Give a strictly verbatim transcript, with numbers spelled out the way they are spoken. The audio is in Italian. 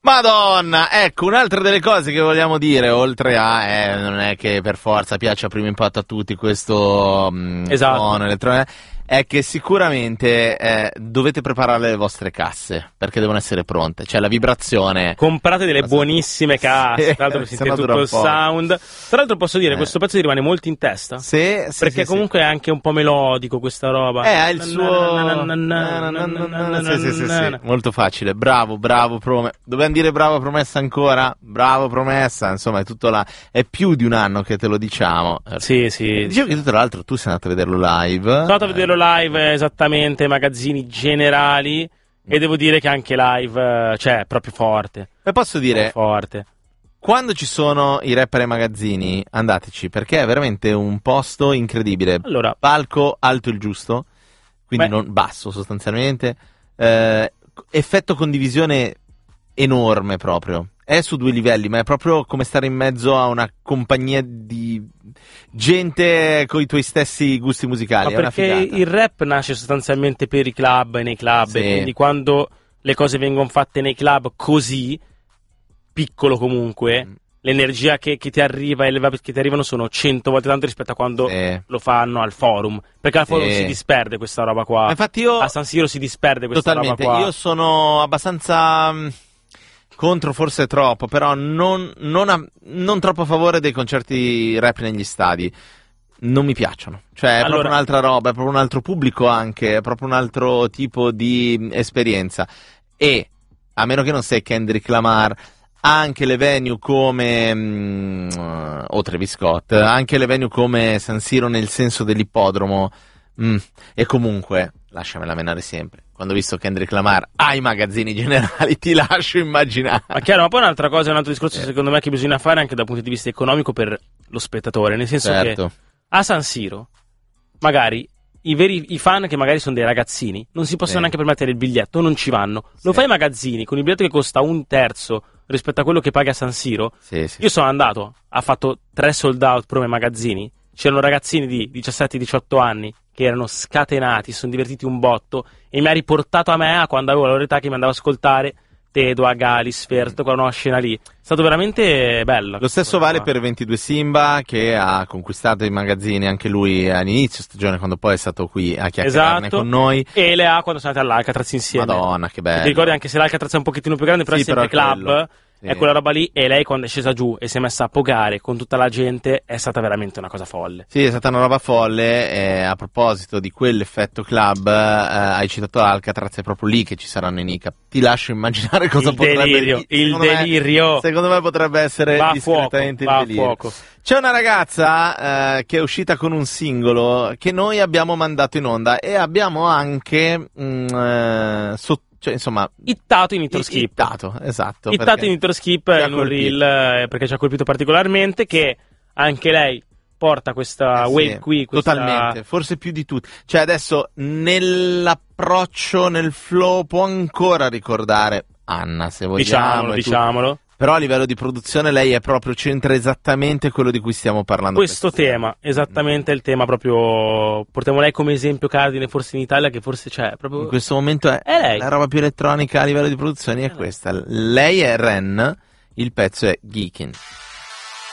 Madonna, ecco, un'altra delle cose che vogliamo dire, oltre a, eh, non è che per forza piace a primo impatto a tutti questo mh, esatto. suono elettronico, è che sicuramente eh, dovete preparare le vostre casse, perché devono essere pronte, cioè la vibrazione. Comprate delle buonissime casse, tra l'altro Sì, sentite se no tutto dura il un po'. sound. Tra l'altro posso dire, Eh. questo pezzo ti rimane molto in testa, Sì, sì, perché sì, comunque è anche un po' melodico questa roba. Eh, ha il suo... Sì, sì, sì, sì, molto facile. Bravo, bravo, Prome... Dobbiamo dire bravo Promessa ancora? Bravo Promessa, insomma, è tutto là. È più di un anno che te lo diciamo. Sì, sì. Dicevo che tu, tra l'altro, tu sei andato a vederlo live. Sono andato a vederlo live, esattamente, magazzini generali, e devo dire che anche live, eh, cioè, è proprio forte. E posso dire... Forte. Quando ci sono i rapper ai magazzini, andateci, perché è veramente un posto incredibile. Allora, palco alto il giusto, quindi beh, non basso sostanzialmente, eh, effetto condivisione enorme proprio. È su due livelli, ma è proprio come stare in mezzo a una compagnia di gente con i tuoi stessi gusti musicali. ma è una perché figata. il rap nasce sostanzialmente per i club e nei club, Sì. e quindi quando le cose vengono fatte nei club così, piccolo comunque, Mm. l'energia che, che ti arriva e le vibe che ti arrivano sono cento volte tanto rispetto a quando Sì. lo fanno al forum, perché al forum Sì. si disperde questa roba qua. Ma infatti io... A San Siro si disperde questa Totalmente, roba qua. io sono abbastanza mh, contro, forse troppo, però non, non, a- non troppo a favore dei concerti rap negli stadi. Non mi piacciono, cioè è Allora- proprio un'altra roba, è proprio un altro pubblico anche, è proprio un altro tipo di mh, esperienza. E a meno che non sei Kendrick Lamar, anche le venue come mh, o Travis Scott, anche le venue come San Siro nel senso dell'ippodromo. Mm. E comunque, lasciamela menare sempre. Quando ho visto Kendrick Lamar ai magazzini generali, ti lascio immaginare. Ma chiaro, ma poi un'altra cosa, un altro discorso Eh. secondo me che bisogna fare anche dal punto di vista economico per lo spettatore, nel senso Certo. che a San Siro, magari i veri i fan che magari sono dei ragazzini non si possono Sì. neanche permettere il biglietto, non ci vanno. Lo Sì. fai ai magazzini con il biglietto che costa un terzo rispetto a quello che paghi a San Siro. Sì, sì. Io sono andato, ha fatto tre sold out pro ai magazzini. C'erano ragazzini di diciassette diciotto anni che erano scatenati, si sono divertiti un botto, e mi ha riportato a me a quando avevo la loro età, che mi andavo ad ascoltare Tedo, Agali, Sfer, tutta quella nuova scena lì. È stato veramente bello. Lo stesso vale per ventidue Simba, che ha conquistato i magazzini anche lui all'inizio stagione, quando poi è stato qui a chiacchierarne Esatto. con noi. E le ha quando sono andati all'Alcatraz insieme. Madonna, che bello. Ti ricordi, anche se l'Alcatraz è un pochettino più grande, però Sì, è sempre però è club, quello. Sì. è quella roba lì, e lei quando è scesa giù e si è messa a pogare con tutta la gente è stata veramente una cosa folle. Sì, è stata una roba folle. E a proposito di quell'effetto club, eh, hai citato Alcatraz, è proprio lì che ci saranno i Nika. Ti lascio immaginare cosa Il potrebbe delirio, il secondo me- delirio. secondo me potrebbe essere Va a fuoco, discretamente va a il delirio. fuoco. C'è una ragazza eh, che è uscita con un singolo che noi abbiamo mandato in onda, e abbiamo anche mm, eh, so- cioè, insomma, Ittato in Nitro Skip. ittato, esatto. Ittato perché in Nitro Skip ci ha in un colpito. reel, eh, perché ci ha colpito particolarmente, che anche lei porta questa Eh, wave sì, qui, questa... totalmente, forse più di tutti. Cioè adesso nell'approccio, nel flow può ancora ricordare Anna, se vogliamo, Diciamolo, e tutto. diciamolo. Però a livello di produzione lei è proprio, c'entra esattamente quello di cui stiamo parlando. Questo questa sera. tema, esattamente il tema proprio. Portiamo lei come esempio cardine forse in Italia, che forse c'è proprio. In questo momento è, È lei. la roba più elettronica a livello di produzione è lei. questa. Lei è Ren, il pezzo è Geekin.